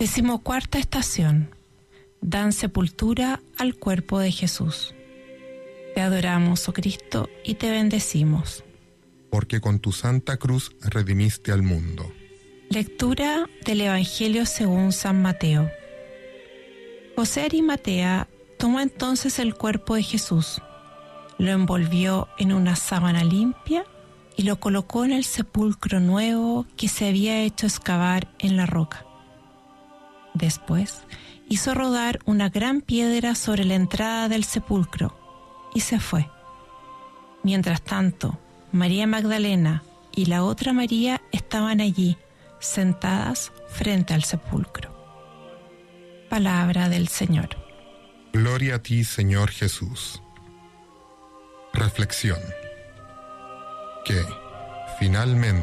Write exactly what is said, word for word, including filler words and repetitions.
Decimocuarta estación. Dan sepultura al cuerpo de Jesús. Te adoramos, oh Cristo, y te bendecimos. Porque con tu santa cruz redimiste al mundo. Lectura del Evangelio según San Mateo. José de Arimatea tomó entonces el cuerpo de Jesús, lo envolvió en una sábana limpia y lo colocó en el sepulcro nuevo que se había hecho excavar en la roca. Después hizo rodar una gran piedra sobre la entrada del sepulcro y se fue. Mientras tanto, María Magdalena y la otra María estaban allí, sentadas frente al sepulcro. Palabra del Señor. Gloria a ti, Señor Jesús. Reflexión. Que, finalmente,